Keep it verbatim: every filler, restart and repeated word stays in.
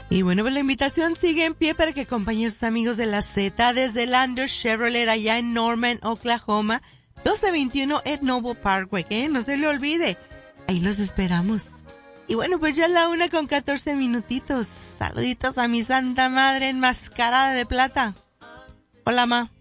Y bueno, pues la invitación sigue en pie para que acompañen a sus amigos de la Z desde Lander Chevrolet allá en Norman, Oklahoma, doce veintiuno Ed Noble Parkway, ¿eh? No se le olvide. Ahí los esperamos. Y bueno, pues ya es la una con catorce minutitos. Saluditos a mi santa madre enmascarada de plata. Hola, ma.